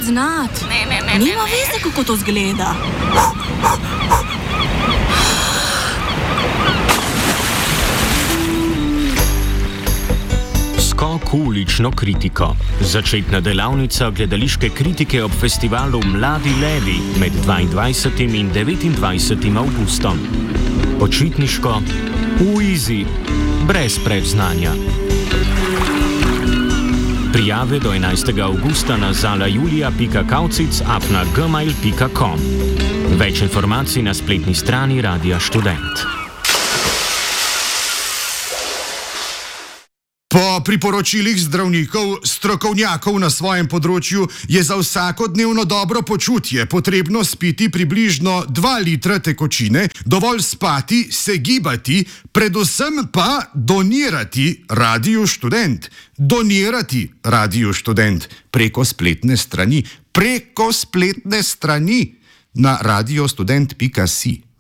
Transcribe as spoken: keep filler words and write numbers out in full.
znati. Ne, ne, ne. Nima veze, kako to zgleda. Skok v ulično kritiko. Začetna delavnica gledališke kritike ob festivalu Mladi levi med dvaindvajsetim in devetindvajsetim avgustom. Počitniško, v izi, brez predznanja. Prijave do enajstega avgusta na zalajulija pika kaucic at na gmail pika com. Več informacij na spletni strani Radia Študent. Po priporočilih zdravnikov, strokovnjakov na svojem področju je za vsakodnevno dobro počutje potrebno spiti približno dva litra tekočine, dovolj spati, se gibati, predvsem pa donirati Radiu Študent. Donirati Radiu Študent preko spletne strani, preko spletne strani na radio student pika si.